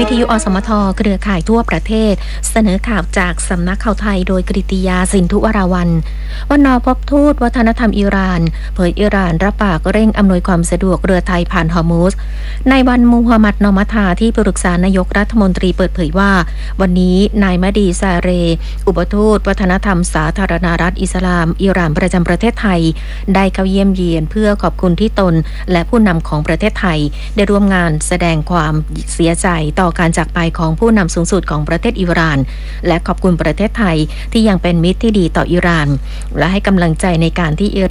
วิทยุอสมทเครือข่ายทั่วประเทศเสนอข่าวจากสำนักข่าวไทยโดยกฤติยาสินธุวราวัลวนพบทูตวัฒนธรรมอิหร่านเผยอิหร่านรับปากเร่งอำนวยความสะดวกเรือไทยผ่านฮอร์มุซในวันมูฮัมหมัดนอมัทาที่ปรึกษานายกรัฐมนตรีเปิดเผยว่าวันนี้นายมะดีซาเรอุปทูตวัฒนธรรมสาธารณรัฐอิสลามอิหร่านประจำประเทศไทยได้เข้าเยี่ยมเยียนเพื่อขอบคุณที่ตนและผู้นำของประเทศไทยได้ร่วมงานแสดงความเสียใจต่อการจากไปของผู้นำสูงสุดของประเทศอิหร่านและขอบคุณประเทศไทยที่ยังเป็นมิตรที่ดีต่ออิหร่านและให้กำลังใจในการที่อิหร่าน